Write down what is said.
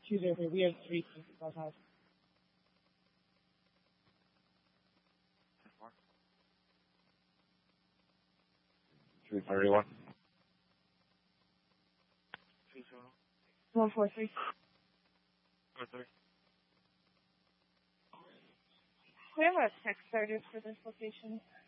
203. We have 3 outside. 331. 143. 43. We have a text started for this location.